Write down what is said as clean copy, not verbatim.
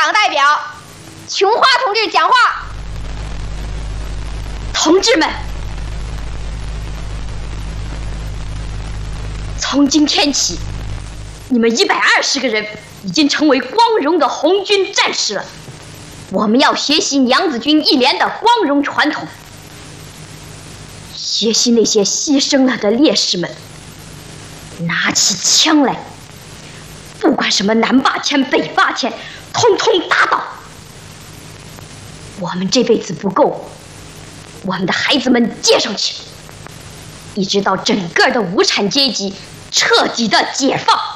党代表琼花同志讲话。 同志们，从今天起，你们120个人已经成为光荣的红军战士了。我们要学习娘子军一连的光荣传统，学习那些牺牲了的烈士们，拿起枪来，不管什么南八千北八千，通通打倒。我们这辈子不够，我们的孩子们接上去，一直到整个的无产阶级彻底的解放。